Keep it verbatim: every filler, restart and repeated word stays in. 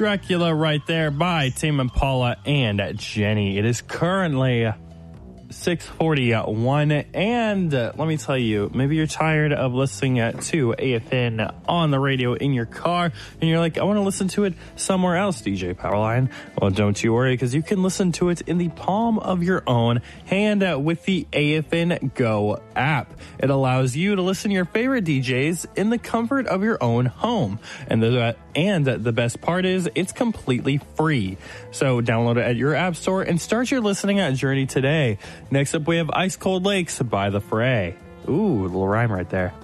Dracula right there by Tame Impala and Jenny. It is currently six forty-one, and uh, let me tell you, maybe you're tired of listening uh, to A F N on the radio in your car, and you're like, I want to listen to it somewhere else, D J Powerline. Well, don't you worry, because you can listen to it in the palm of your own hand uh, with the A F N Go app. It allows you to listen to your favorite D Js in the comfort of your own home, and the uh, and the best part is it's completely free. So download it at your app store and start your listening at journey today. Next up, we have Ice Cold Lakes by The Fray. Ooh, a little rhyme right there.